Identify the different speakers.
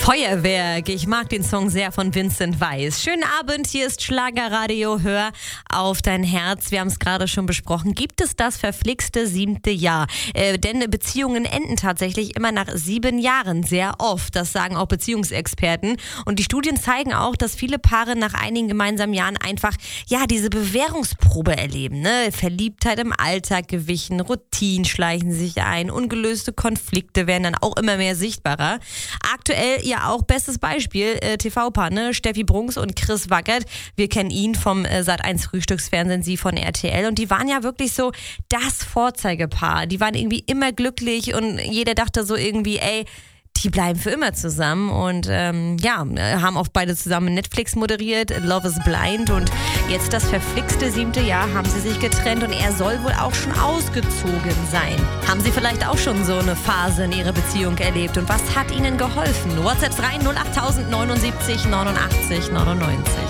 Speaker 1: Feuerwerk. Ich mag den Song sehr von Vincent Weiss. Schönen Abend, hier ist Schlagerradio. Hör auf dein Herz. Wir haben es gerade schon besprochen. Gibt es das verflixte 7. Jahr? Denn Beziehungen enden tatsächlich immer nach 7 Jahren. Sehr oft. Das sagen auch Beziehungsexperten. Und die Studien zeigen auch, dass viele Paare nach einigen gemeinsamen Jahren einfach, diese Bewährungsprobe erleben. Ne? Verliebtheit im Alltag gewichen, Routinen schleichen sich ein, ungelöste Konflikte werden dann auch immer mehr sichtbarer. Aktuell ja auch bestes Beispiel, TV-Paar, ne? Steffi Brunks und Chris Wackert. Wir kennen ihn vom Sat.1 Frühstücksfernsehen, sie von RTL. Und die waren ja wirklich so das Vorzeigepaar. Die waren irgendwie immer glücklich und jeder dachte so irgendwie, die bleiben für immer zusammen und haben auch beide zusammen Netflix moderiert, Love is Blind, und jetzt das verflixte 7. Jahr haben sie sich getrennt und er soll wohl auch schon ausgezogen sein. Haben Sie vielleicht auch schon so eine Phase in Ihrer Beziehung erlebt und was hat Ihnen geholfen? WhatsApps rein 08000 79 89 99.